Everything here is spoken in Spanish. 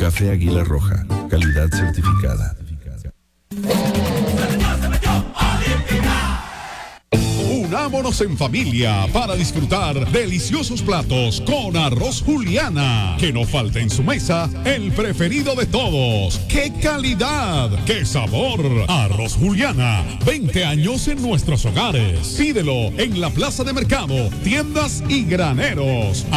Café Águila Roja, calidad certificada. Unámonos en familia para disfrutar deliciosos platos con Arroz Juliana. Que no falte en su mesa el preferido de todos. ¡Qué calidad! ¡Qué sabor! Arroz Juliana, 20 años en nuestros hogares. Pídelo en la Plaza de Mercado, tiendas y graneros.